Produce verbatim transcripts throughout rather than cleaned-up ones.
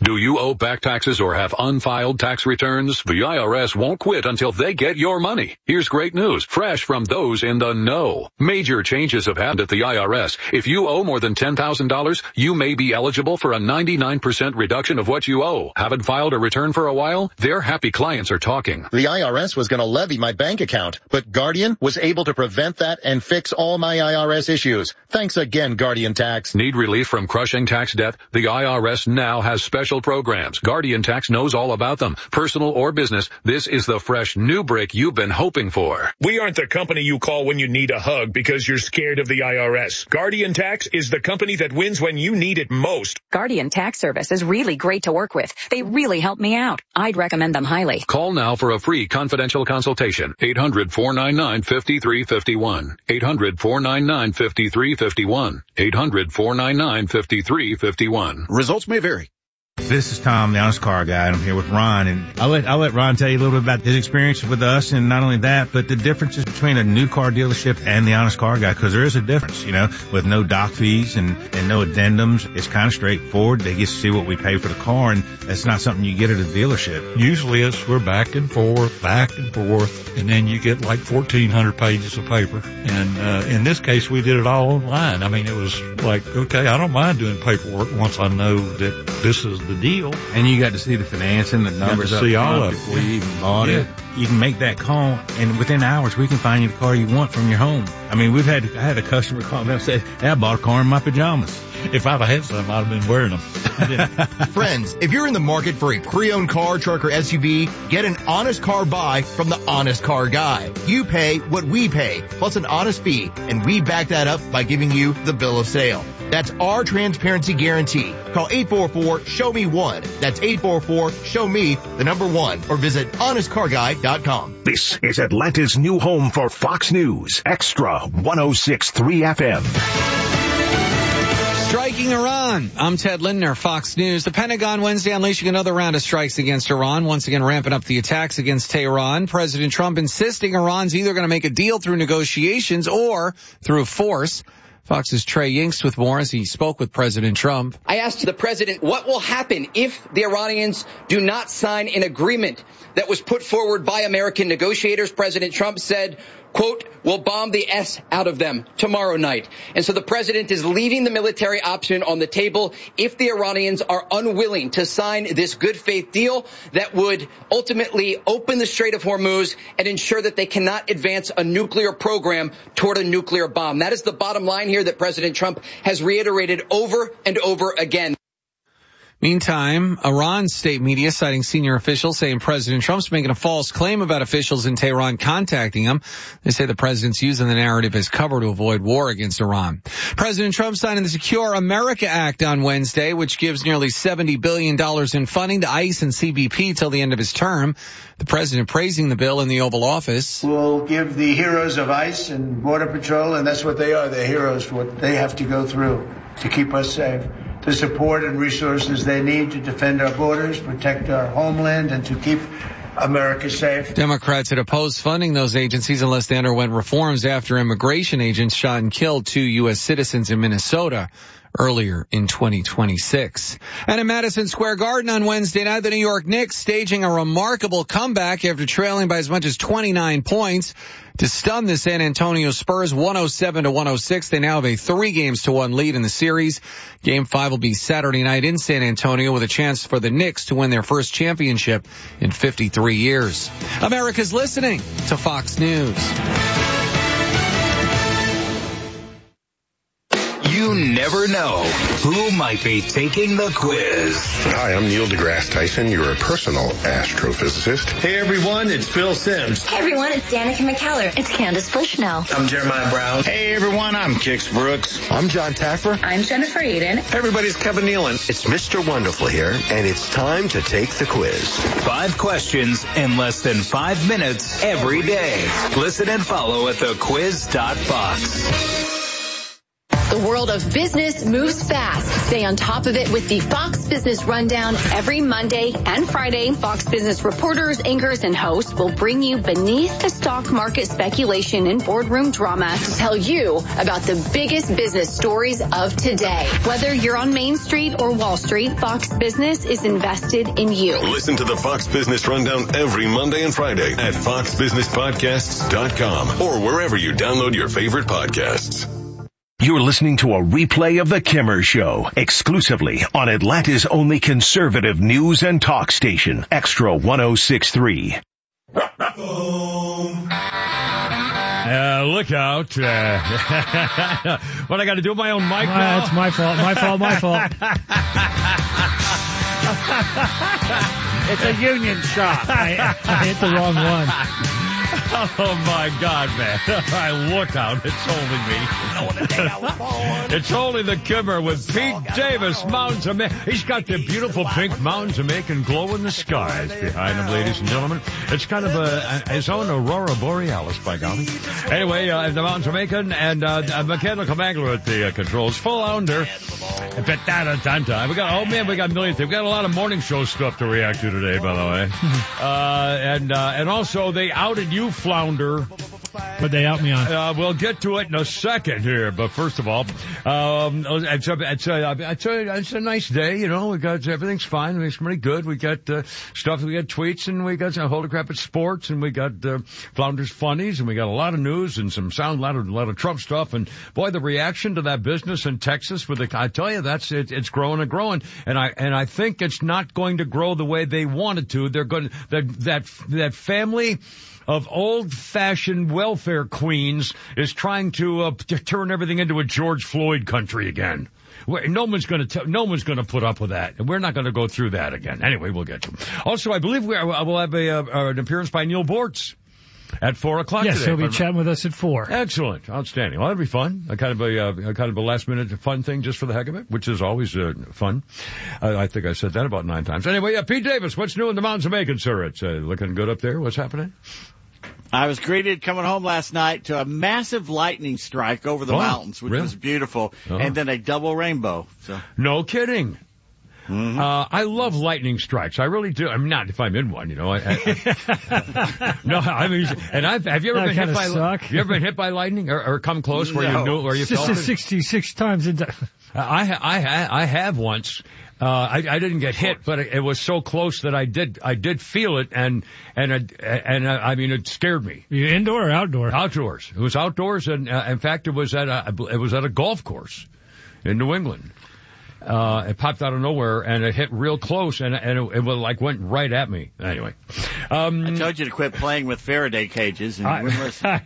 Do you owe back taxes or have unfiled tax returns? The I R S won't quit until they get your money. Here's great news, fresh from those in the know. Major changes have happened at the I R S. If you owe more than ten thousand dollars, you may be eligible for a ninety-nine percent reduction of what you owe. Haven't filed a return for a while? Their happy clients are talking. The I R S was going to levy my bank account, but Guardian was able to prevent that and fix all my I R S issues. Thanks again, Guardian Tax. Need relief from crushing tax debt? The I R S now has special programs. Guardian Tax knows all about them. Personal or business, this is the fresh new break you've been hoping for. We aren't the company you call when you need a hug because you're scared of the I R S. Guardian Tax is the company that wins when you need it most. Guardian Tax Service is really great to work with. They really help me out. I'd recommend them highly. Call now for a free confidential consultation. eight hundred, four nine nine, five three five one. eight hundred, four nine nine, five three five one. eight hundred, four nine nine, five three five one. Results may vary. This is Tom, the Honest Car Guy, and I'm here with Ron. And I'll let, I'll let Ron tell you a little bit about his experience with us, and not only that, but the differences between a new car dealership and the Honest Car Guy, because there is a difference, you know, with no doc fees and, and no addendums. It's kind of straightforward. They get to see what we pay for the car, and that's not something you get at a dealership. Usually it's we're back and forth, back and forth, and then you get like fourteen hundred pages of paper. And uh, in this case, we did it all online. I mean, it was like, okay, I don't mind doing paperwork once I know that this is the deal. And you got to see the financing, the numbers up see all front of it before you even bought yeah. it. You can make that call, and within hours, we can find you the car you want from your home. I mean, we've had I had a customer call me and say, hey, I bought a car in my pajamas. If I'd have had some, I'd have been wearing them. Friends, if you're in the market for a pre-owned car, truck, or S U V, get an honest car buy from the Honest Car Guy. You pay what we pay, plus an honest fee, and we back that up by giving you the bill of sale. That's our transparency guarantee. Call eight four four, show me one. That's eight four four, show me the number one, or visit honest car guy dot com. This is Atlanta's new home for Fox News, Extra one oh six point three F M. Striking Iran. I'm Ted Lindner, Fox News. The Pentagon Wednesday unleashing another round of strikes against Iran, once again ramping up the attacks against Tehran. President Trump insisting Iran's either going to make a deal through negotiations or through force. Fox's Trey Yingst with more as he spoke with President Trump. I asked the president what will happen if the Iranians do not sign an agreement that was put forward by American negotiators. President Trump said, quote, we'll bomb the S out of them tomorrow night. And so the president is leaving the military option on the table if the Iranians are unwilling to sign this good faith deal that would ultimately open the Strait of Hormuz and ensure that they cannot advance a nuclear program toward a nuclear bomb. That is the bottom line here that President Trump has reiterated over and over again. Meantime, Iran's state media citing senior officials saying President Trump's making a false claim about officials in Tehran contacting him. They say the president's using the narrative as cover to avoid war against Iran. President Trump signing the Secure America Act on Wednesday, which gives nearly seventy billion dollars in funding to ICE and C B P till the end of his term. The president praising the bill in the Oval Office. We'll give the heroes of ICE and Border Patrol, and that's what they are, they're heroes for what they have to go through to keep us safe, the support and resources they need to defend our borders, protect our homeland, and to keep America safe. Democrats had opposed funding those agencies unless they underwent reforms after immigration agents shot and killed two U S citizens in Minnesota earlier in twenty twenty-six. And in Madison Square Garden on Wednesday night, the New York Knicks staging a remarkable comeback after trailing by as much as twenty-nine points to stun the San Antonio Spurs one oh seven to one oh six. They now have a three games to one lead in the series. Game five will be Saturday night in San Antonio with a chance for the Knicks to win their first championship in fifty-three years. America's listening to Fox News. You never know who might be taking the quiz. Hi, I'm Neil deGrasse Tyson, your personal astrophysicist. Hey everyone, it's Phil Sims. Hey everyone, it's Danica McKellar. It's Candace Bushnell. I'm Jeremiah Brown. Hey everyone, I'm Kix Brooks. I'm John Taffer. I'm Jennifer Eden. Hey everybody, it's Kevin Nealon. It's Mister Wonderful here, and it's time to take the quiz. Five questions in less than five minutes every day. Listen and follow at the quiz dot fox. The world of business moves fast. Stay on top of it with the Fox Business Rundown every Monday and Friday. Fox Business reporters, anchors, and hosts will bring you beneath the stock market speculation and boardroom drama to tell you about the biggest business stories of today. Whether you're on Main Street or Wall Street, Fox Business is invested in you. Listen to the Fox Business Rundown every Monday and Friday at fox business podcasts dot com or wherever you download your favorite podcasts. You're listening to a replay of The Kimmer Show, exclusively on Atlanta's only conservative news and talk station, Extra one oh six point three. Uh, look out. Uh, what, I got to do my own mic uh, now? It's my fault, my fault, my fault. It's a union shop. I, I hit the wrong one. Oh, my God, man. I look out. It's only me. It's only the Kimmer with Pete Davis, Mountains of Maine. He's got the beautiful pink mountains of Macon glow in the skies behind him, ladies and gentlemen. It's kind of a, a his own Aurora Borealis, by golly. Anyway, uh, the Mountains of Macon and uh, a mechanical mangler at the uh, controls. Full ounder. We got, oh, man, we got millions. We've got a lot of morning show stuff to react to today, by the way. uh, and, uh, and also, they outed you, Flounder. What'd they out me on? Uh, we'll get to it in a second here, but first of all, um, it's a, it's a, it's a, it's a nice day, you know, we got, everything's fine, it's pretty good, we got, uh, stuff, we got tweets, and we got some holy crap at sports, and we got, uh, Flounder's funnies, and we got a lot of news, and some sound, a lot of, a lot of Trump stuff, and boy, the reaction to that business in Texas with the, I tell you, that's, it, it's growing and growing, and I, and I think it's not going to grow the way they wanted to, they're going to, that, that, that family of old-fashioned welfare queens is trying to, uh, to turn everything into a George Floyd country again. No one's going to no one's going to put up with that, and we're not going to go through that again. Anyway, we'll get to it. Also, I believe we are, we'll have a, uh, an appearance by Neil Bortz at four o'clock yes, today. Yes, he'll be chatting with us at four. Excellent, outstanding. Well, that'll be fun. A kind of a, uh, a kind of a last-minute fun thing just for the heck of it, which is always uh, fun. Uh, I think I said that about nine times. Anyway, uh, Pete Davis, what's new in the Mountains of Macon, sir? It's uh, looking good up there. What's happening? I was greeted coming home last night to a massive lightning strike over the oh, mountains, which really? was beautiful, uh-huh. and then a double rainbow. So. No kidding. Mm-hmm. Uh, I love lightning strikes. I really do. I mean, not if I'm in one, you know. I, I, no, I mean, and I've, have you ever that been hit by, suck. have you ever been hit by lightning or, or come close where no. you knew, where you it's felt just it? sixty-six times a day. I, I, I have once. Uh, I, I didn't get hit, but it, it was so close that I did, I did feel it, and, and, it, and, uh, I mean, it scared me. You indoor or outdoor? Outdoors. It was outdoors, and, uh, in fact, it was at a, it was at a golf course in New England. Uh, it popped out of nowhere, and it hit real close, and, and it, it was like went right at me. Anyway. Um. I told you to quit playing with Faraday cages, and you wouldn't listen.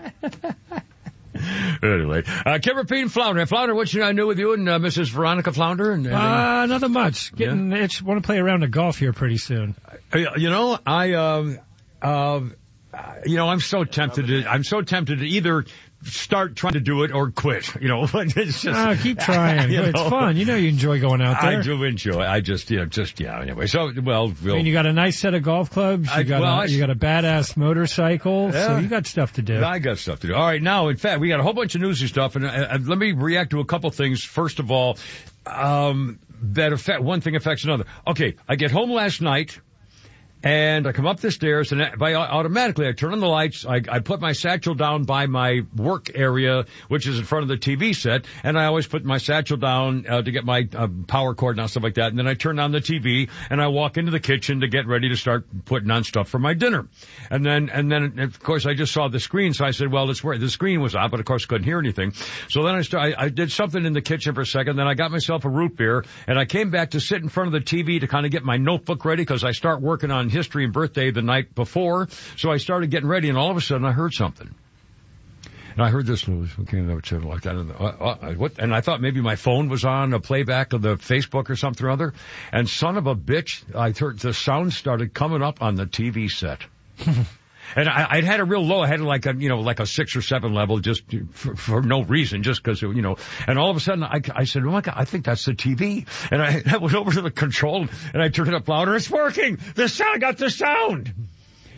Anyway, uh, Kimmer, Pete, and Flounder. Flounder, what's uh, new with you and uh, Missus Veronica Flounder? And, uh, nothing much. Getting, yeah. itch, want to play around the golf here pretty soon. Uh, you know, I, um, uh, you know, I'm so tempted to, I'm so tempted to either start trying to do it or quit, you know. It's just, oh, keep trying. It's know. fun. You know you enjoy going out there. I do enjoy. I just, you know, just, yeah, anyway. So, well, we'll. I mean, you got a nice set of golf clubs. You, I, got, well, a, I, you got a badass motorcycle. Yeah. So you got stuff to do. I got stuff to do. All right. Now, in fact, we got a whole bunch of newsy stuff. And uh, let me react to a couple things. First of all, um, that affect, one thing affects another. Okay. I get home last night. And I come up the stairs, and by automatically I turn on the lights. I, I put my satchel down by my work area, which is in front of the T V set, and I always put my satchel down uh, to get my uh, power cord and stuff like that. And then I turn on the T V, and I walk into the kitchen to get ready to start putting on stuff for my dinner. And then, and then of course I just saw the screen, so I said, well, it's where the screen was on, but of course couldn't hear anything. So then I started, I, I did something in the kitchen for a second. Then I got myself a root beer, and I came back to sit in front of the T V to kind of get my notebook ready because I start working on history and birthday the night before. So I started getting ready, and all of a sudden I heard something. And I heard this like that. And, uh, uh, what? And I thought maybe my phone was on a playback of the Facebook or something or other. And son of a bitch, I heard the sound started coming up on the T V set. And I, I'd had a real low. I had like a, you know, like a six or seven level just for, for no reason, just because, you know, and all of a sudden I, I said, oh my God, I think that's the T V. And I, I went over to the control and I turned it up louder. It's working. The sound, I got the sound.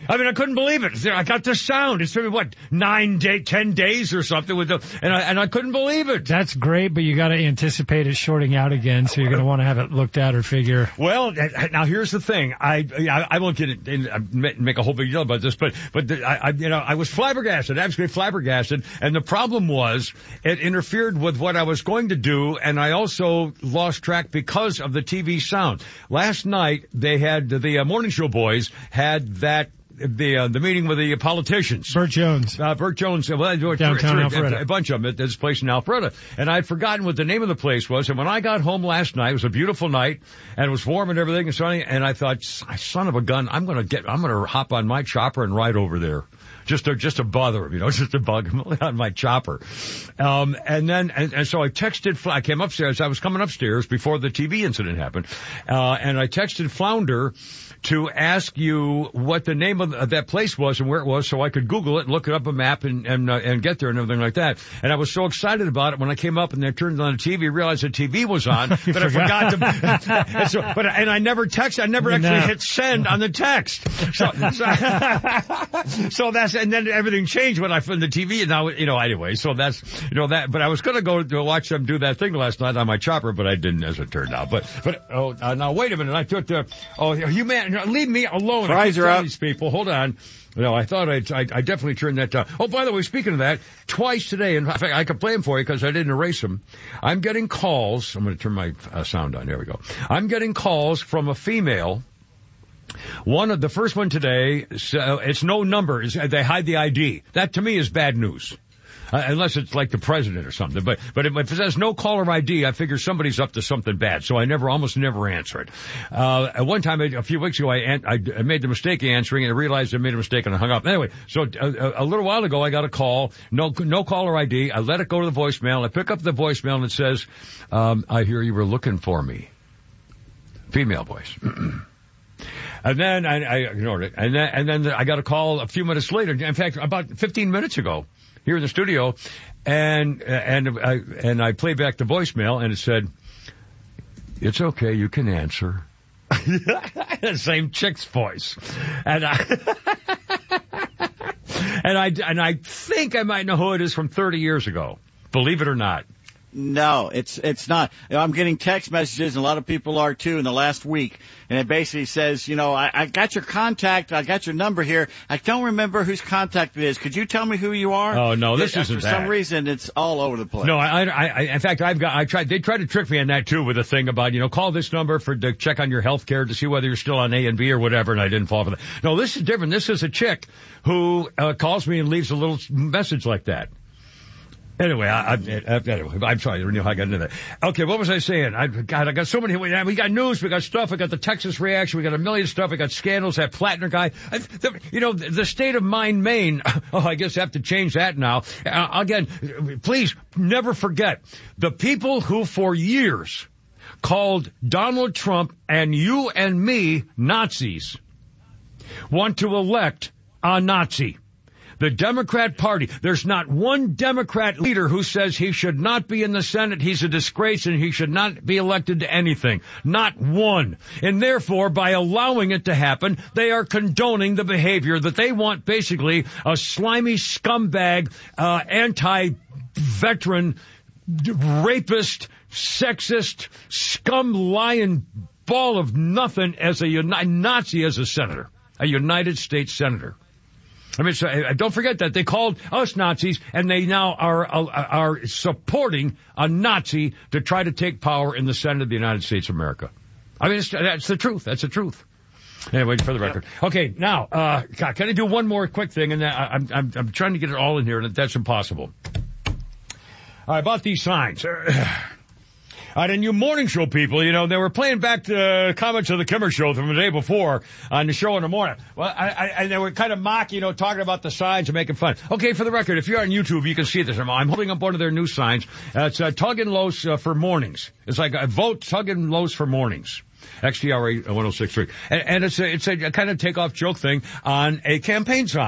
I mean, I couldn't believe it. I got the sound. It's been, what, nine, day, ten days or something with the, and I, and I couldn't believe it. That's great, but you got to anticipate it shorting out again, so you're going to want to have it looked at or figure. Well, now here's the thing. I, I, I won't get it, in, make a whole big deal about this, but, but the, I, I, you know, I was flabbergasted, absolutely flabbergasted, and the problem was it interfered with what I was going to do, and I also lost track because of the T V sound. Last night, they had, the uh, morning show boys had that, the uh, the meeting with the politicians. Burt Jones. Uh, Burt Jones. Well, Downtown three, Alpharetta. A bunch of them at this place in Alpharetta. And I'd forgotten what the name of the place was. And when I got home last night, it was a beautiful night, and it was warm and everything and sunny, and I thought, son of a gun, I'm going to get, I'm going to hop on my chopper and ride over there. Just to, just to bother him, you know, just to bug him on my chopper. Um, and then, and, and so I texted, I came upstairs, I was coming upstairs before the T V incident happened, uh, and I texted Flounder to ask you what the name of that place was and where it was so I could Google it and look it up a map and, and, uh, and get there and everything like that. And I was so excited about it when I came up and I turned on the T V, realized the T V was on, but I forgot to, and so, but, and I never texted, I never actually No. hit send on the text. So, so, so that's, and then everything changed when I found the T V and now, you know, anyway, so that's, you know, that, but I was going to go to watch them do that thing last night on my chopper, but I didn't as it turned out. But, but, oh, uh, now wait a minute, I took the, oh, you man, leave me alone. Fries are up. These people, hold on. No, I thought I'd, I, I definitely turned that down. Oh, by the way, speaking of that, twice today, in fact, I could play them for you because I didn't erase them. I'm getting calls. I'm going to turn my uh, sound on. There we go. I'm getting calls from a female. One of the first one today, uh, it's no number. It's, they hide the I D. That to me is bad news. Uh, unless it's like the president or something. But, but if it says no caller I D, I figure somebody's up to something bad. So I never, almost never answer it. Uh, at one time, a few weeks ago, I, an- I made the mistake of answering and I realized I made a mistake and I hung up. Anyway, so a, a little while ago, I got a call, no, no caller I D. I let it go to the voicemail. I pick up the voicemail and it says, um, I hear you were looking for me. Female voice. And then I, I ignored it. And then, and then I got a call a few minutes later. In fact, about fifteen minutes ago, here in the studio, and and I and I played back the voicemail, and it said, "It's okay, you can answer." The same chick's voice, and I and I and I think I might know who it is from thirty years ago. Believe it or not. No, it's it's not. I'm getting text messages, and a lot of people are too, in the last week. And it basically says, you know, I, I got your contact, I got your number here. I don't remember whose contact it is. Could you tell me who you are? Oh no, this It, isn't for that. some reason, it's all over the place. No, I, I, I, in fact, I've got, I tried, they tried to trick me on that too with a thing about, you know, call this number for, to check on your health care to see whether you're still on A and B or whatever, and I didn't fall for that. No, this is different. This is a chick who, uh, calls me and leaves a little message like that. Anyway, I, I, anyway, I'm sorry, I don't know how I got into that. Okay, what was I saying? I, God, I got so many, we, we got news, we got stuff, we got the Texas reaction, we got a million stuff, we got scandals, that Plattner guy. I, the, you know, the, the state of mind, Maine, oh, I guess I have to change that now. Uh, again, please never forget, the people who for years called Donald Trump and you and me Nazis want to elect a Nazi. The Democrat Party, there's not one Democrat leader who says he should not be in the Senate, he's a disgrace, and he should not be elected to anything. Not one. And therefore, by allowing it to happen, they are condoning the behavior that they want, basically a slimy scumbag, uh, anti-veteran, rapist, sexist, scum lying ball of nothing as a uni- Nazi as a senator, a United States senator. I mean, so, uh, don't forget that they called us Nazis, and they now are uh, are supporting a Nazi to try to take power in the Senate of the United States of America. I mean, it's, that's the truth. That's the truth. Anyway, for the record. Okay, now, uh, God, can I do one more quick thing? And I, I'm, I'm I'm trying to get it all in here, and that's impossible. I bought these signs. Uh, and you morning show people, you know, they were playing back the comments of the Kimmer show from the day before on the show in the morning. Well, I, I, and they were kind of mocking, you know, talking about the signs and making fun. Okay, for the record, if you're on YouTube, you can see this. I'm holding up one of their new signs. Uh, it's uh, Tug and Los uh, for mornings. It's like a vote Tug and Los for mornings. X T R A one oh six three. And, and it's a, it's a kind of takeoff joke thing on a campaign sign.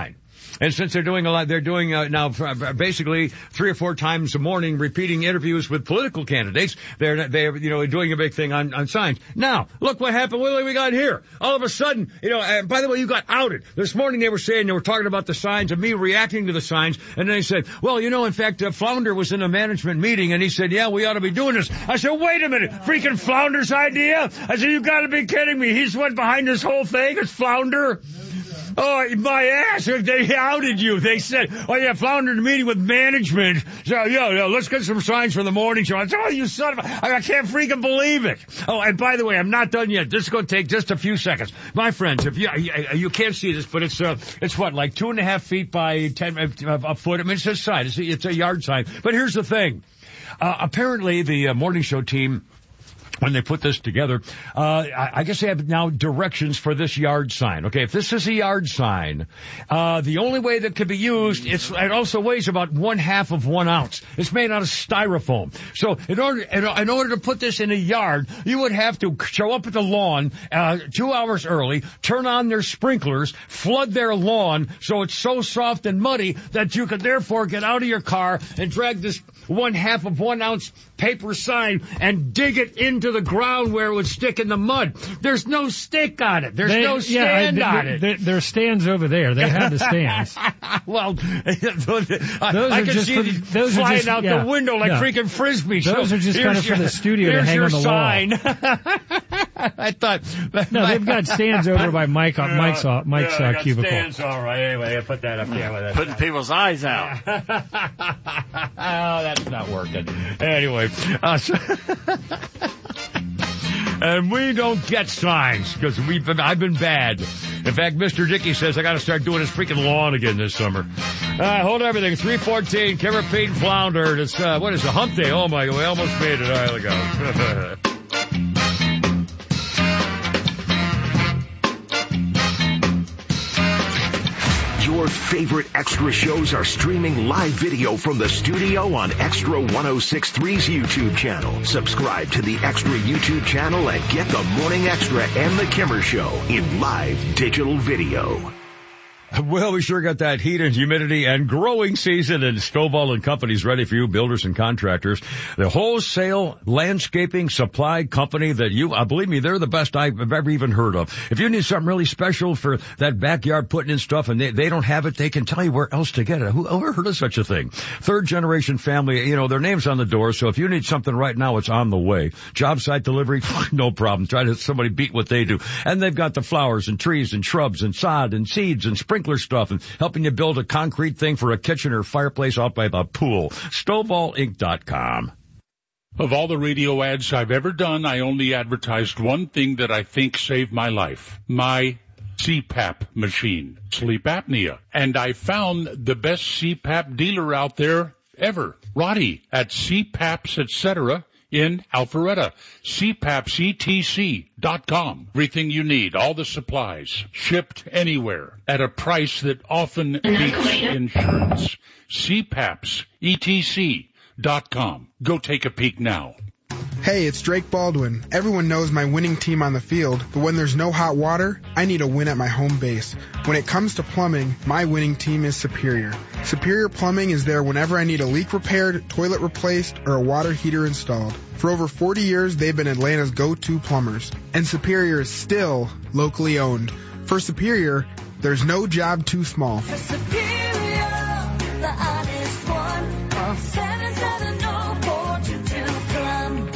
And since they're doing a lot, they're doing uh, now basically three or four times a morning, repeating interviews with political candidates. They're they're you know doing a big thing on on signs. Now look what happened. What do we got here? All of a sudden, you know. Uh, by the way, you got outed this morning. They were saying they were talking about the signs and me reacting to the signs, and then they said, "Well, you know, in fact, uh, Flounder was in a management meeting, and he said, yeah, we ought to be doing this." I said, "Wait a minute, freaking Flounder's idea?" I said, "You got to be kidding me! He's went behind this whole thing. It's Flounder." Oh, my ass. They outed you. They said, "Oh, yeah, Flounder in a meeting with management. So, yo, yo, let's get some signs for the morning show." I said, "Oh, you son of a, I can't freaking believe it." Oh, and by the way, I'm not done yet. This is going to take just a few seconds. My friends, if you, you can't see this, but it's, uh, it's what, like two and a half feet by ten, uh, a foot. I mean, it's a sign. It's a, it's a yard sign. But here's the thing. Uh, apparently the uh, morning show team, when they put this together, uh, I, I guess they have now directions for this yard sign. Okay, if this is a yard sign, uh, the only way that could be used, it's, it also weighs about one half of one ounce. It's made out of styrofoam. So in order, in, in order to put this in a yard, you would have to show up at the lawn, uh, two hours early, turn on their sprinklers, flood their lawn so it's so soft and muddy that you could therefore get out of your car and drag this one half of one ounce paper sign and dig it into the ground where it would stick in the mud. There's no stick on it. There's they, no stand yeah, on it. There, there are stands over there. They have the stands. Well, those I, I can see these flying just, out yeah, the window like no. freaking frisbees. Those so are just kind of for the studio to hang on the sign. wall. I thought. No, they've got stands over by Mike, uh, Mike's, uh, Mike's yeah, uh, cubicle. Stands, all right. Anyway, I put that up there. With Putting people's eyes out. Oh, that's not working. Anyway, uh, so and we don't get signs because we've been, I've been bad. In fact, Mister Dickey says I got to start doing his freaking lawn again this summer. All right, hold everything. three fourteen, Kara Pete and Flounder. It's, uh, what is it, hump day? Oh my, we almost made it. All right, there we go. Your favorite Extra shows are streaming live video from the studio on Extra ten sixty-three's YouTube channel. Subscribe to the Extra YouTube channel and get the Morning Extra and the Kimmer Show in live digital video. Well, we sure got that heat and humidity and growing season, and Stovall and Company's ready for you, builders and contractors. The wholesale landscaping supply company that you, uh, believe me, they're the best I've ever even heard of. If you need something really special for that backyard putting in stuff and they, they don't have it, they can tell you where else to get it. Who ever heard of such a thing? Third generation family, you know, their name's on the door, so if you need something right now, it's on the way. Job site delivery, no problem. Try to somebody beat what they do. And they've got the flowers and trees and shrubs and sod and seeds and sprinkler stuff and helping you build a concrete thing for a kitchen or fireplace out by the pool. Stovall Inc dot com. Of all the radio ads I've ever done, I only advertised one thing that I think saved my life. My C PAP machine. Sleep apnea. And I found the best C PAP dealer out there ever. Roddy at C PAPs, et cetera in Alpharetta. C PAPs E T C dot com. Everything you need, all the supplies, shipped anywhere at a price that often beats insurance. C PAPs E T C dot com. Go take a peek now. Hey, it's Drake Baldwin. Everyone knows my winning team on the field, but when there's no hot water, I need a win at my home base. When it comes to plumbing, my winning team is Superior. Superior Plumbing is there whenever I need a leak repaired, toilet replaced, or a water heater installed. For over forty years, they've been Atlanta's go-to plumbers. And Superior is still locally owned. For Superior, there's no job too small. For Superior, the honest one, call seven seven zero four two two plum.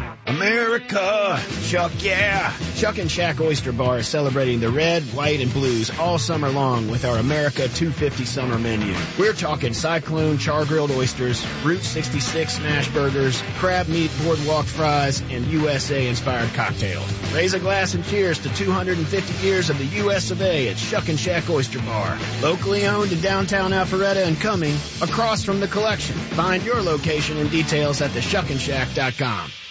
America! Chuck, yeah! Chuck and Shack Oyster Bar is celebrating the red, white, and blues all summer long with our America two fifty summer menu. We're talking Cyclone char-grilled oysters, Route sixty-six smash burgers, crab meat boardwalk fries, and U S A-inspired cocktails. Raise a glass and cheers to two hundred fifty years of the U S of A at Chuck and Shack Oyster Bar. Locally owned in downtown Alpharetta and Cumming, across from the collection. Find your location and details at the shuck and shack dot com.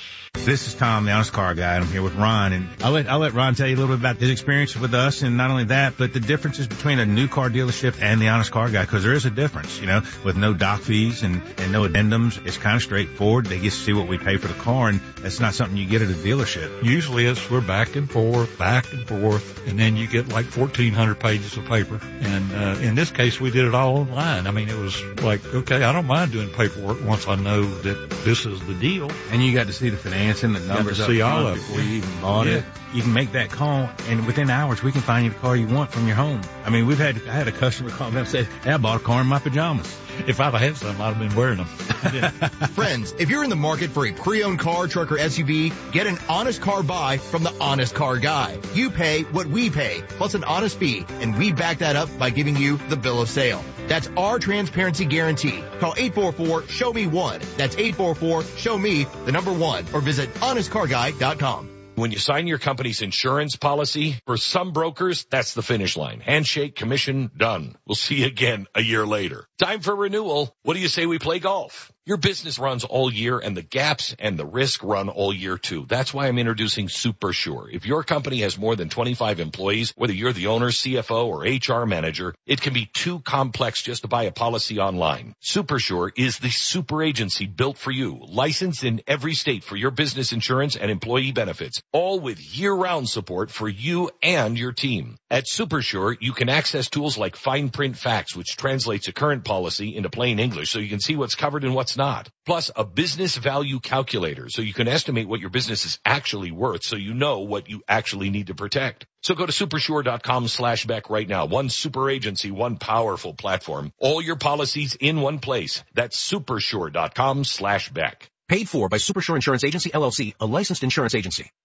This is Tom, the Honest Car Guy, and I'm here with Ron. And I'll let, I'll let Ron tell you a little bit about his experience with us, and not only that, but the differences between a new car dealership and the Honest Car Guy, because there is a difference, you know, with no doc fees and, and no addendums. It's kind of straightforward. They get to see what we pay for the car, and that's not something you get at a dealership. Usually it's we're back and forth, back and forth, and then you get like fourteen hundred pages of paper. And uh, in this case, we did it all online. I mean, it was like, okay, I don't mind doing paperwork once I know that this is the deal. And you got to see the financing, the numbers up all of it before you even bought yeah. it. You can make that call, and within hours, we can find you the car you want from your home. I mean, we've had I had a customer call me up and say, hey, I bought a car in my pajamas. If I'd have had some, I'd have been wearing them. Friends, if you're in the market for a pre-owned car, truck, or S U V, get an honest car buy from the Honest Car Guy. You pay what we pay, plus an honest fee, and we back that up by giving you the bill of sale. That's our transparency guarantee. Call eight four four, show me one. That's eight four four, show me the number one, or visit honest car guy dot com. When you sign your company's insurance policy, for some brokers, that's the finish line. Handshake, commission, done. We'll see you again a year later. Time for renewal. What do you say we play golf? Your business runs all year, and the gaps and the risk run all year too. That's why I'm introducing SuperSure. If your company has more than twenty-five employees, whether you're the owner, C F O, or H R manager, it can be too complex just to buy a policy online. SuperSure is the super agency built for you, licensed in every state for your business insurance and employee benefits, all with year-round support for you and your team. At SuperSure, you can access tools like Fine Print Facts, which translates a current policy into plain English so you can see what's covered and what's not. Plus, a business value calculator so you can estimate what your business is actually worth so you know what you actually need to protect. So go to supersure.com slash Beck right now. One super agency, one powerful platform. All your policies in one place. That's supersure.com slash Beck. Paid for by Supersure Insurance Agency, L L C, a licensed insurance agency.